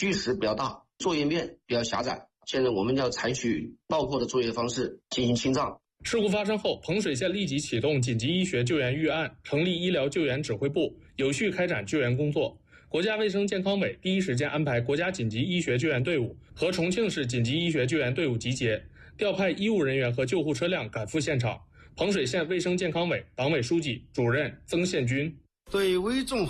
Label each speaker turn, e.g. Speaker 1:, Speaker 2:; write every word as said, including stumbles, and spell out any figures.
Speaker 1: 虚实比较大，作业面比较狭窄。现在我们要采取爆破的作业方式进行清障。
Speaker 2: 事故发生后，彭水县立即启动紧急医学救援预案，成立医疗救援指挥部，有序开展救援工作。国家卫生健康委第一时间安排国家紧急医学救援队伍和重庆市紧急医学救援队伍集结，调派医务人员和救护车辆赶赴现场。彭水县卫生健康委党委书记、主任曾宪军：
Speaker 3: 对危重